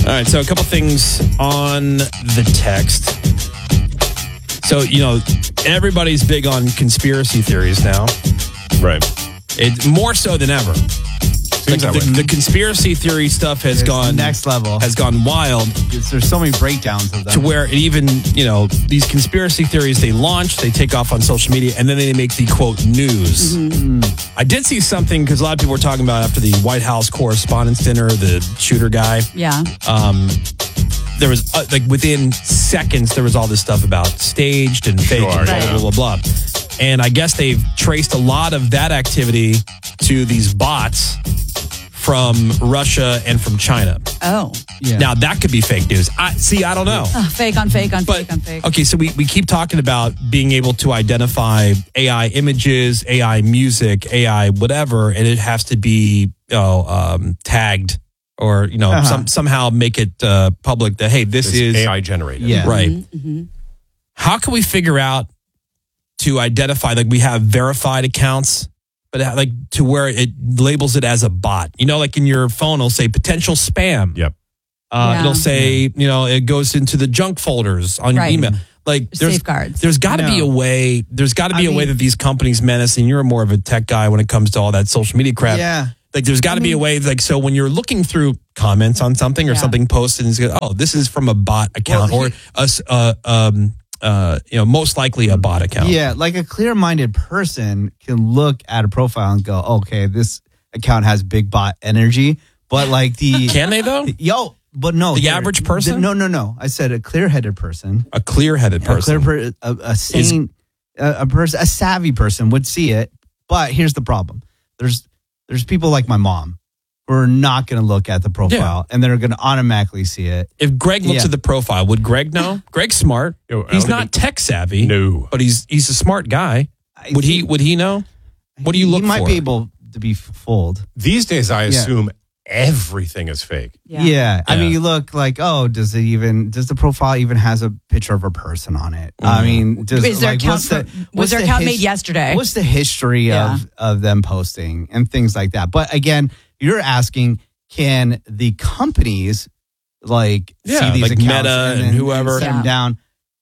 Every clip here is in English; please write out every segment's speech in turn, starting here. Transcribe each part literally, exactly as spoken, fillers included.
All right, so a couple things on the text. So, you know, everybody's big on conspiracy theories now. Right. It, more so than ever. Like the, the conspiracy theory stuff has It's gone next level. Has gone wild. It's, there's so many breakdowns of them. To where it even, you know, these conspiracy theories, they launch, they take off on social media, and then they make the, quote, news. Mm-hmm. I did see something, because a lot of people were talking about after the White House Correspondents' Dinner, the shooter guy. Yeah. Um, there was, uh, like, within seconds, there was all this stuff about staged and fake, Sure, and blah, yeah. blah, blah, blah, blah. And I guess they've traced a lot of that activity to these bots from Russia and from China. Oh. Yeah. Now, that could be fake news. I See, I don't know. Oh, fake on fake on But, fake on fake. okay, so we, we keep talking about being able to identify A I images, A I music, A I whatever, and it has to be you know, um, tagged or you know Uh-huh. some, somehow make it uh, public that, hey, this It's is A I generated. Yeah. right. Mm-hmm. How can we figure out to identify, like we have verified accounts, but like to where it labels it as a bot? You know, like in your phone, it'll say potential spam. Yep. Uh, Yeah. It'll say, you know, it goes into the junk folders on Right. your email. Like there's Safeguards. There's got to be a No. way. There's got to be I a way mean- that these companies menace. And you're more of a tech guy when it comes to all that social media crap. Yeah. Like there's got to be a way. Like so, when you're looking through comments on something or Yeah. something posted, and it's, oh, this is from a bot account Well, or a s- uh, um uh you know most likely a bot account. Yeah, like a clear-minded person can look at a profile and go, okay, this account has big bot energy. But like the Can they though? yo, but no, The here, average person? the- no, no, no. I said a clear-headed person, A clear-headed a clear, person. per, a, a sane, a, a person, a savvy person would see it. But here's the problem: there's there's people like my mom who are not going to look at the profile and they're going to automatically see it. If Greg looks Yeah. at the profile, would Greg know? Greg's smart. Yo, I He's don't not even- tech savvy. No. but he's he's a smart guy. I Would he think- would he know? What do you look He might for? be able to be fooled. These days, I Yeah. assume everything is fake. Yeah. I Yeah. mean, you look like, oh, does it even, does the profile even has a picture of a person on it? I mean, does, Is their like, account what's the, from- was what's their the account his- made yesterday? What's the history Yeah. of, of them posting and things like that? But again, you're asking, can the companies like Yeah, see these like accounts Meta and then whoever. shut Yeah. them down?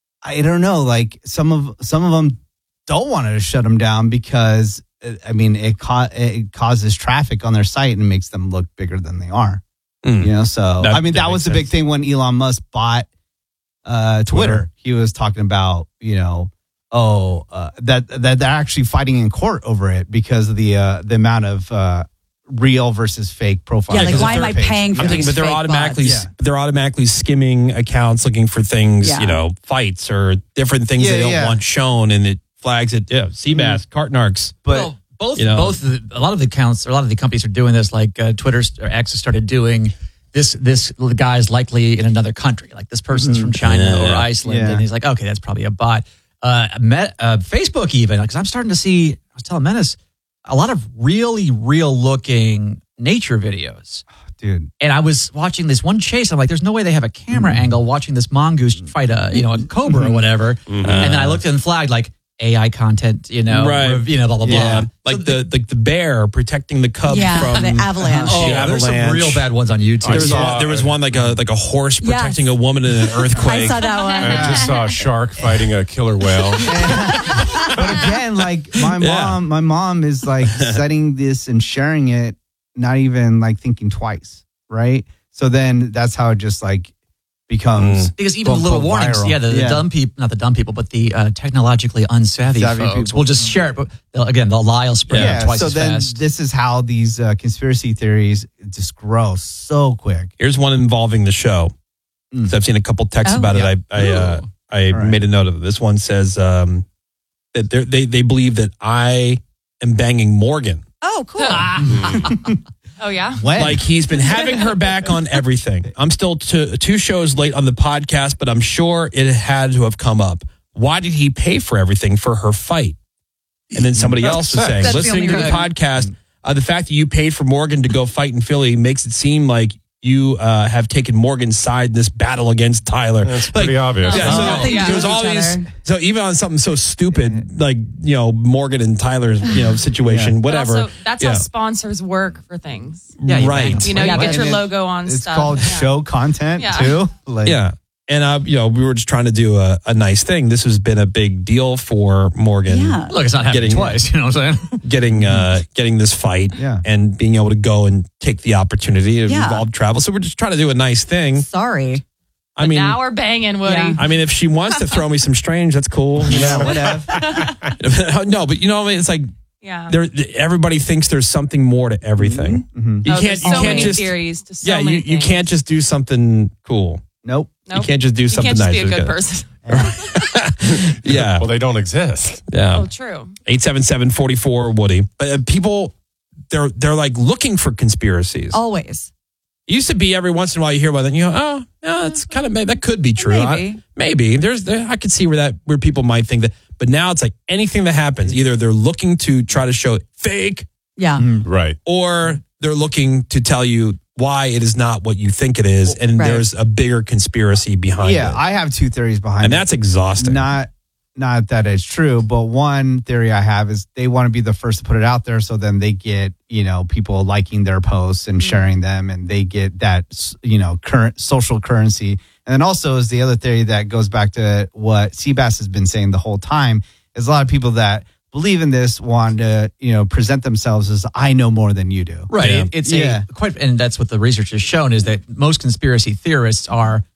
I don't know. Like some of, some of them don't want to shut them down because uh, I mean, it, ca- it causes traffic on their site and makes them look bigger than they are. Mm. You know, so That- I mean, that that was makes the big sense. thing when Elon Musk bought uh, Twitter. Twitter. He was talking about, you know, oh, uh, that that they're actually fighting in court over it because of the uh, the amount of uh, real versus fake profiles. Yeah, like Because why of am I their page. paying for I'm thinking, these but they're fake automatically bots? Yeah. they're automatically skimming accounts looking for things, Yeah. you know, fights or different things Yeah, they don't yeah. want shown, and it flags it. Yeah, Seabass, Cartnarks. But well, both you know. both of the, a lot of the accounts, or a lot of the companies are doing this. Like uh, Twitter or X has started doing this. This guy's likely in another country. Like this person's from China Yeah. or Iceland, Yeah. and he's like, okay, that's probably a bot. Uh, Met, uh, Facebook even, because I'm starting to see. I was telling Menace a lot of really real looking nature videos. dude, And I was watching this one chase. I'm like, there's no way they have a camera Mm-hmm. angle watching this mongoose fight a, you know, a cobra or whatever. And then I looked and flagged like A I content, you know, Right. rev- you know, blah blah Yeah, blah. like the like the bear protecting the cub Yeah, from the avalanche. Oh, the yeah, there's some avalanche. real bad ones on YouTube. I There was, saw- there was one like a like a horse Yes. protecting a woman in an earthquake. I saw that one. I just saw a shark fighting a killer whale. but again, like my Yeah. mom, my mom is like setting this and sharing it, not even like thinking twice, right? So then that's how it just like becomes Because even quote, the little quote, warnings, viral. yeah, the, the Yeah. dumb people, not the dumb people, but the uh, technologically unsavvy Savvy folks people. will just share it. But they'll, again, they'll lie, will spread Yeah, it twice so as then fast. this is how these uh, conspiracy theories just grow so quick. Here's one involving the show. Mm. So I've seen a couple texts Oh. about Yeah. it. I I, uh, I All right. made a note of it. This one says um, that they're- they they believe that I am banging Morgan. Oh, cool. Oh, yeah? When? Like he's been having her back on everything. I'm still two, two shows late on the podcast, but I'm sure it had to have come up. Why did he pay for everything for her fight? And then somebody else was saying, That's the listening to only the reason. podcast, uh, the fact that you paid for Morgan to go fight in Philly makes it seem like you uh, have taken Morgan's side in this battle against Tyler. That's pretty obvious. Yeah, so Oh, yeah. there's all Each these. other. So even on something so stupid like you know Morgan and Tyler's you know situation, But whatever. also, that's yeah. how sponsors work for things. Yeah, you right. bank. You know, Yeah, you get and your it- logo on It's stuff. called Yeah. show content Yeah. too. Like, Yeah. And, uh, you know, we were just trying to do a, a nice thing. This has been a big deal for Morgan. Yeah. Look, it's not happening Getting- twice. You know what I'm saying? Getting uh, getting this fight Yeah. and being able to go and take the opportunity of Yeah. involved travel. So we're just trying to do a nice thing. Sorry. I mean, now we're banging, Woody. Yeah. I mean, if she wants to throw me some strange, that's cool. Yeah, whatever. No, but you know what I mean? It's like Yeah. there. Everybody thinks there's something more to everything. Mhm. You Oh, can't. there's You so can't many just. theories to so Yeah, many you, you things. can't just do something cool. Nope. Nope. You can't just do You something can't just nice. be a There's good gotta- person. Yeah. Well, they don't exist. Yeah. Oh, true. eight seven seven, four four, Woody. But uh, people, they're they're like looking for conspiracies. Always. It used to be every once in a while you hear about it and you go, oh, yeah, that's kind of, that could be true. Maybe. I, maybe. There's, there, I could see where that, where people might think that. But now it's like anything that happens, either they're looking to try to show fake Yeah. Right. or they're looking to tell you why it is not what you think it is. And Right. there's a bigger conspiracy behind Yeah, it. I have two theories behind and it. that's exhausting. Not not that it's true, but one theory I have is they want to be the first to put it out there, so then they get, you know, people liking their posts and sharing them, and they get that, you know, current social currency. And then also is the other theory that goes back to what Seabass has been saying the whole time, is a lot of people that believe in this want to, you know, present themselves as I know more than you do. Right. Yeah. It- It's Yeah. a quite, and that's what the research has shown is that most conspiracy theorists are